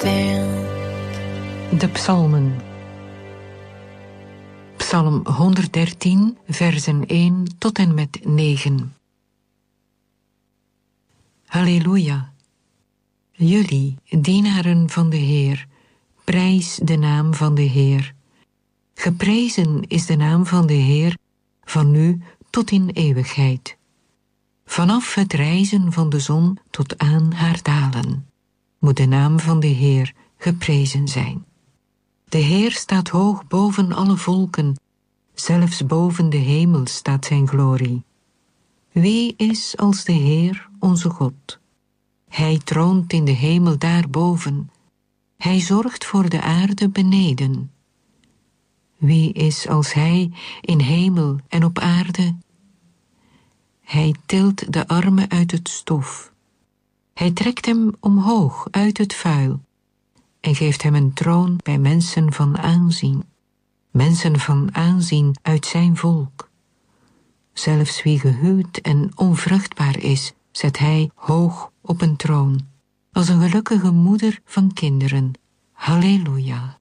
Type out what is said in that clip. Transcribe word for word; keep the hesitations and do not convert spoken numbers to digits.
De psalmen. Psalm honderddertien, versen één tot en met negen. Halleluja. Jullie, dienaren van de Heer, prijs de naam van de Heer. Geprezen is de naam van de Heer, van nu tot in eeuwigheid. Vanaf het rijzen van de zon tot aan haar dalen, moet de naam van de Heer geprezen zijn. De Heer staat hoog boven alle volken, zelfs boven de hemel staat zijn glorie. Wie is als de Heer, onze God? Hij troont in de hemel daarboven, hij zorgt voor de aarde beneden. Wie is als hij in hemel en op aarde? Hij tilt de armen uit het stof. Hij trekt hem omhoog uit het vuil en geeft hem een troon bij mensen van aanzien. Mensen van aanzien uit zijn volk. Zelfs wie gehuwd en onvruchtbaar is, zet hij hoog op een troon, als een gelukkige moeder van kinderen. Halleluja.